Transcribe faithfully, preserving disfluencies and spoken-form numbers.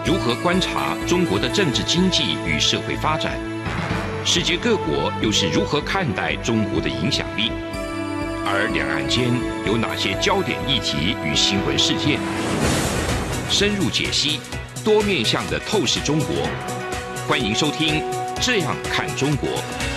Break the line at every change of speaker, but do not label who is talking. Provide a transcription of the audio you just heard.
如何观察中国的政治经济与社会发展？世界各国又是如何看待中国的影响力？而两岸间有哪些焦点议题与新闻事件？深入解析，多面向的透视中国。欢迎收听《这样看中国》。